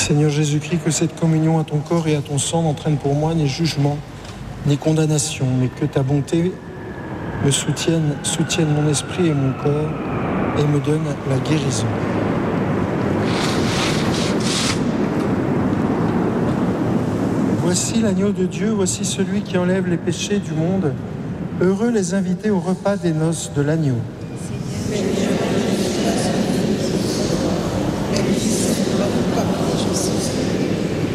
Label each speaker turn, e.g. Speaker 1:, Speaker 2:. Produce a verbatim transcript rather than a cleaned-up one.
Speaker 1: Seigneur Jésus-Christ, que cette communion à ton corps et à ton sang n'entraîne pour moi ni jugement, ni condamnation, mais que ta bonté me soutienne, soutienne mon esprit et mon corps et me donne la guérison. Voici l'agneau de Dieu, voici celui qui enlève les péchés du monde. Heureux les invités au repas des noces de l'agneau.
Speaker 2: Seigneur,